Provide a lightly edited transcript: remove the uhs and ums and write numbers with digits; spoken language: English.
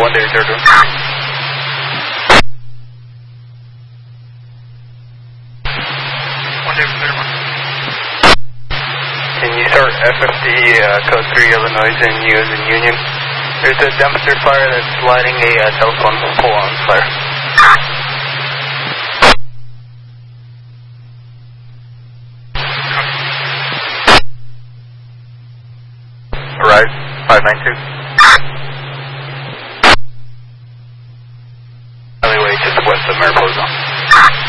One day, 02. Can you start FFD code 3 Illinois and U as in Union? There's a dumpster fire that's lighting a telephone pole on fire. Arrive, 592.